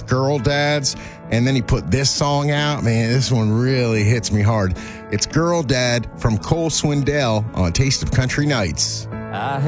Girl Dads, and then he put this song out. Man, this one really hits me hard. It's Girl Dad from Cole Swindell on Taste of Country Nights. I